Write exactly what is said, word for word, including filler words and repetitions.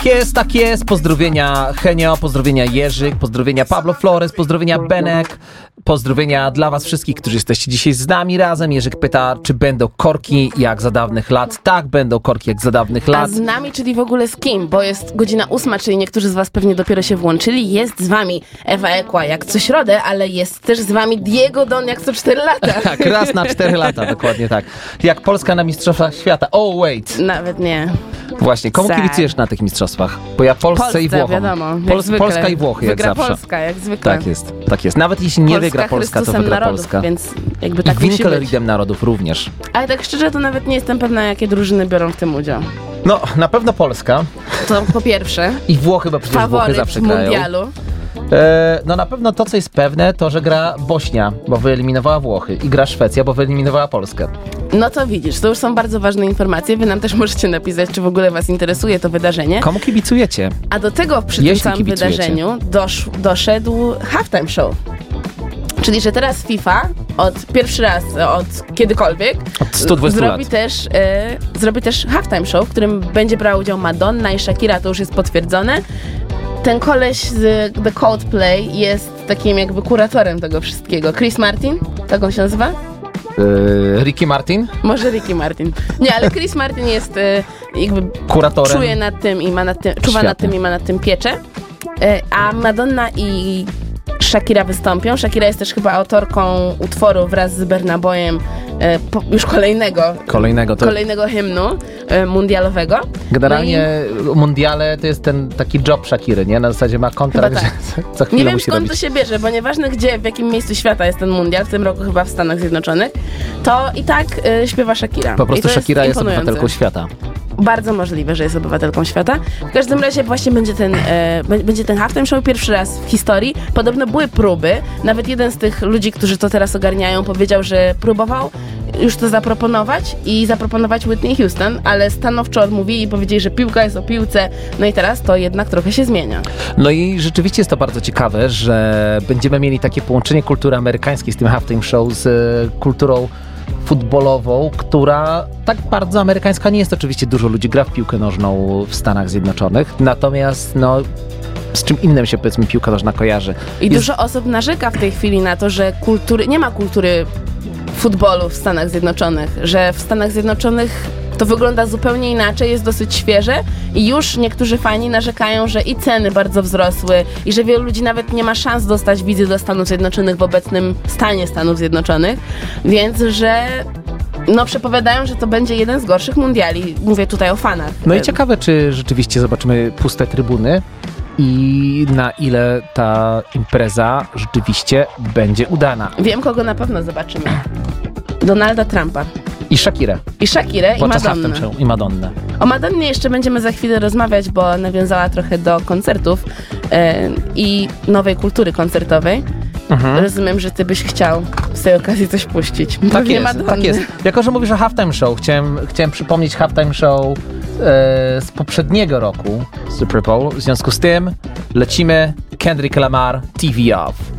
jest, tak jest. Pozdrowienia Henio, pozdrowienia Jerzyk, pozdrowienia Pablo Flores, pozdrowienia Benek, pozdrowienia dla was wszystkich, którzy jesteście dzisiaj z nami razem. Jerzyk pyta, czy będą korki jak za dawnych lat. Tak, będą korki jak za dawnych lat. A z nami, czyli w ogóle z kim? Bo jest godzina ósma, czyli niektórzy z was pewnie dopiero się włączyli. Jest z wami Ewa Ekła jak co środę, ale jest też z wami Diego Don jak co cztery lata. Tak, raz na cztery lata, dokładnie tak. Jak Polska na Mistrzostwach Świata. Oh, wait. Nawet nie. Właśnie, komu Sad. kibicujesz na tych mistrzostwach? Bo ja Polsce Polsce, i Włochom. wiadomo. Pol- zwykle. Polska i Włochy, jak wygra zawsze. Polska, jak zwykle. Tak jest, tak jest. Nawet jeśli nie Polska wygra Polska, to Chrystusem wygra narodów, Polska. Więc jakby tak I musi być. Winkelriedem narodów również. Ale tak szczerze, to nawet nie jestem pewna, jakie drużyny biorą w tym udział. No, na pewno Polska. To po pierwsze. I Włochy, bo przecież Włochy Faworyt zawsze w grają. mundialu. E, no na pewno to, co jest pewne, to, że gra Bośnia, bo wyeliminowała Włochy. I gra Szwecja, bo wyeliminowała Polskę. No to widzisz, to już są bardzo ważne informacje. Wy nam też możecie napisać, czy w ogóle was interesuje to wydarzenie. Komu kibicujecie? A do tego przy tym Jeśli samym kibicujecie. wydarzeniu dosz, doszedł halftime show. Czyli, że teraz FIFA od pierwszy raz od kiedykolwiek Od stu dwudziestu zrobi lat. też, e, zrobi też halftime show, w którym będzie brała udział Madonna i Shakira, to już jest potwierdzone. Ten koleś z The Coldplay jest takim jakby kuratorem tego wszystkiego. Chris Martin, tak on się nazywa? E, Ricky Martin? Może Ricky Martin. Nie, ale Chris Martin jest e, jakby Kuratorem. czuje nad tym i ma nad tym, czuwa nad Światnie. tym i ma nad tym pieczę. E, a Madonna i Shakira wystąpią. Shakira jest też chyba autorką utworu wraz z Burna Boyem e, po, już kolejnego Kolejnego. To kolejnego hymnu e, mundialowego. generalnie mundiale to jest ten taki job Shakiry, nie? Na zasadzie ma kontrakt, Chyba że co chwilę Nie wiem, musi skąd robić. to się bierze, bo nieważne gdzie, w jakim miejscu świata jest ten mundial, w tym roku chyba w Stanach Zjednoczonych, to i tak e, śpiewa Shakira. Po prostu I to Shakira jest, imponujące. obywatelką świata. Bardzo możliwe, że jest obywatelką świata. W każdym razie właśnie będzie ten, e, b- będzie ten halftime show pierwszy raz w historii. Podobno były próby. Nawet jeden z tych ludzi, którzy to teraz ogarniają, powiedział, że próbował już to zaproponować i zaproponować Whitney Houston, ale stanowczo odmówili i powiedzieli, że piłka jest o piłce. No i teraz to jednak trochę się zmienia. No i rzeczywiście jest to bardzo ciekawe, że będziemy mieli takie połączenie kultury amerykańskiej z tym halftime show z e, kulturą futbolową, która tak bardzo amerykańska nie jest. Oczywiście dużo ludzi gra w piłkę nożną w Stanach Zjednoczonych, natomiast no z czym innym się powiedzmy piłka nożna kojarzy. I Jest- dużo osób narzeka w tej chwili na to, że kultury, nie ma kultury futbolu w Stanach Zjednoczonych, że w Stanach Zjednoczonych to wygląda zupełnie inaczej, jest dosyć świeże i już niektórzy fani narzekają, że i ceny bardzo wzrosły i że wielu ludzi nawet nie ma szans dostać wizy do Stanów Zjednoczonych w obecnym stanie Stanów Zjednoczonych, więc że no przepowiadają, że to będzie jeden z gorszych mundiali. Mówię tutaj o fanach. No i ciekawe, czy rzeczywiście zobaczymy puste trybuny i na ile ta impreza rzeczywiście będzie udana. Wiem, kogo na pewno zobaczymy. Donalda Trumpa. I Shakirę. I Shakirę, i Podczas Madonnę. halftime show. I Madonnę. O Madonnie jeszcze będziemy za chwilę rozmawiać, bo nawiązała trochę do koncertów e, i nowej kultury koncertowej. Mhm. Rozumiem, że ty byś chciał z tej okazji coś puścić. Tak Pewnie jest, Madonny. tak jest. Jako, że mówisz o halftime show, chciałem, chciałem przypomnieć halftime show e, z poprzedniego roku Super Bowl. W związku z tym lecimy Kendrick Lamar, T V Off.